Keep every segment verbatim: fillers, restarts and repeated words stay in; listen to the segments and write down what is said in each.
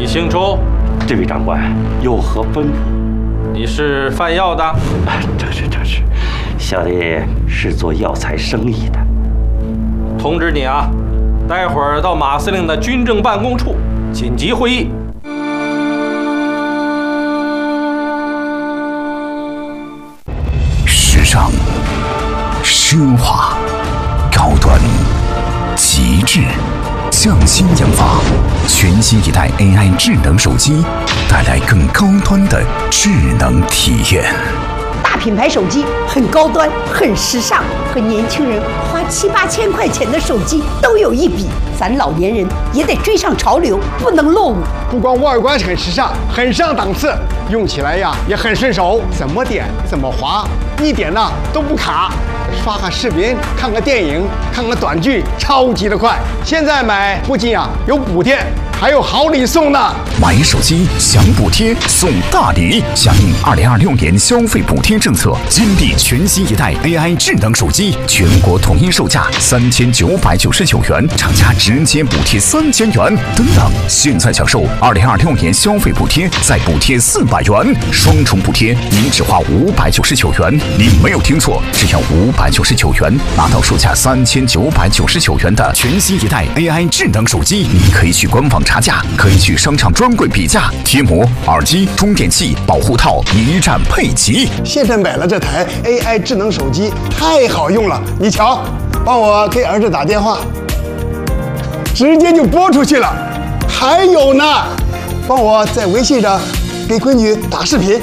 姓周？ 这位长官有何吩咐？ 你是贩药的？ 正是正是，小弟是做药材生意的。 通知你啊，待会儿到马司令的军政办公处紧急会议。 时尚、奢华、高端、极致。匠心研发，全新一代 A I 智能手机，带来更高端的智能体验。 大品牌手机很高端、很时尚，和年轻人花七八千块钱的手机都有一比。咱老年人也得追上潮流，不能落伍。 不光外观很时尚，很上档次，用起来呀也很顺手，怎么点怎么滑，一点呢都不卡。刷个视频，看个电影，看个短剧，超级的快。现在买不仅啊有补贴，还有好礼送呢。 买手机享补贴送大礼，响应二零二六年消费补贴政策，金地全新一代 A I 智能手机，全国统一售价三千九百九十九元，厂家直接补贴三千元。等等，现在享受二零二六年消费补贴，再补贴四百元，双重补贴，您只花五百九十九元。您没有听错，只要五百九十九元，拿到售价三千九百九十九元的全新一代 A I 智能手机。您可以去官网查价，可以去商场专柜比价，贴膜、耳机、充电器、保护套一站配齐。 现在买了这台 A I 智能手机，太好用了。你瞧，帮我给儿子打电话，直接就拨出去了。还有呢，帮我在微信上给闺女打视频。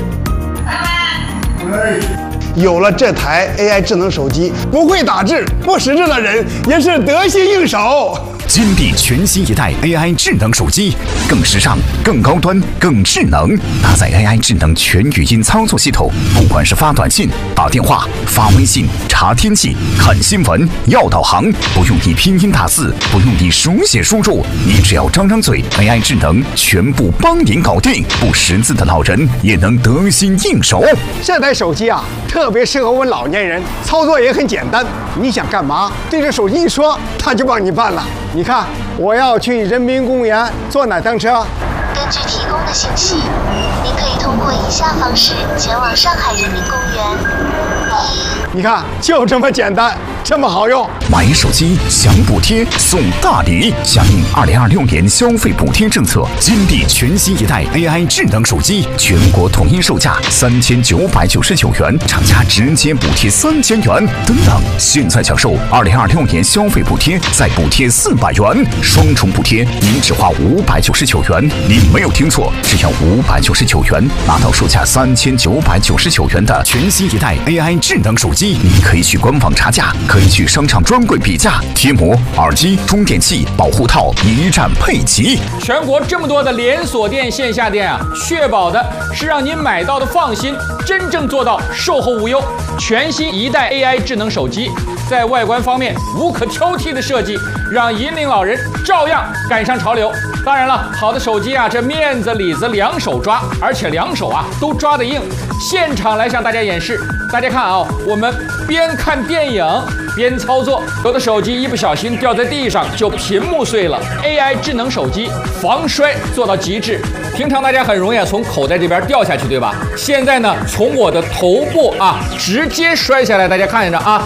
有了这台 A I 智能手机，不会打字、不识字的人也是得心应手。 金地全新一代 A I 智能手机，更时尚、更高端、更智能，搭载 A I 智能全语音操作系统，不管是发短信、打电话、发微信、查天气、看新闻、要导航，不用你拼音打字，不用你手写输入，你只要张张嘴 ，A I 智能全部帮您搞定。不识字的老人也能得心应手。 这台手机啊，特别适合我们老年人，操作也很简单。你想干嘛，对着手机一说，它就帮你办了。你看，我要去人民公园坐哪趟车？ 根据提供的信息，您可以通过以下方式前往上海人民公园。 你看，就这么简单，这么好用。 买手机享补贴送大礼，响应二零二六年消费补贴政策，金地全新一代 A I 智能手机，全国统一售价三千九百九十九元，厂家直接补贴三千元。等等，现在享受二零二六年消费补贴，再补贴四百元，双重补贴，您只花五百九十九元。您没有听错，只要五百九十九元，拿到售价三千九百九十九元的全新一代 A I 智能手机。您可以去官网查价，可以去商场专柜比价，贴膜、耳机、充电器、保护套一站配齐。 全国这么多的连锁店、线下店啊，确保的是让您买到的放心，真正做到售后无忧。全新一代 A I 智能手机，在外观方面无可挑剔的设计，让引领老人照样赶上潮流。当然了，好的手机啊，这面子里子两手抓，而且两手啊都抓得硬。现场来向大家演示，大家看啊，我们边看电影边操作，有的手机一不小心掉在地上就屏幕碎了。A I 智能手机防摔做到极致，平常大家很容易从口袋这边掉下去，对吧？现在呢，从我的头部啊直接摔下来，大家看着啊，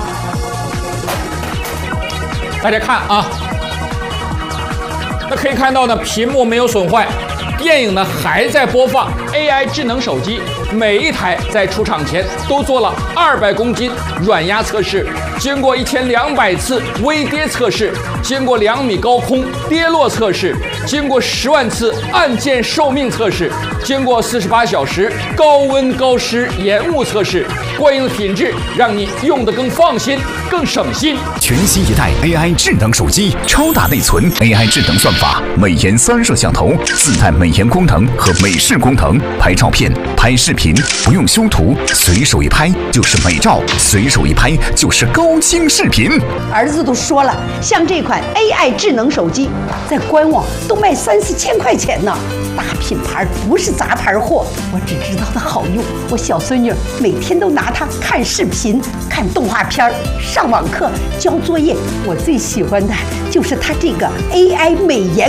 大家看啊。那可以看到呢，屏幕没有损坏，电影呢还在播放。A I 智能手机每一台在出厂前都做了二百公斤软压测试，经过一千两百次微跌测试，经过两米高空跌落测试，经过十万次按键寿命测试，经过四十八小时高温高湿延误测试，过硬的品质让你用得更放心、更省心。 全新一代 A I 智能手机，超大内存 A I 智能算法，美颜三摄像头，自带美颜功能和美视功能，拍照片、拍视频不用修图，随手一拍就是美照，随手一拍就是高清视频。 儿子都说了，像这款 A I 智能手机，在官网都卖三四千块钱呢。大品牌不是杂牌货，我只知道它好用。我小孙女每天都拿它看视频、看动画片、上网课、交作业。我最喜欢的就是它这个 A I 美颜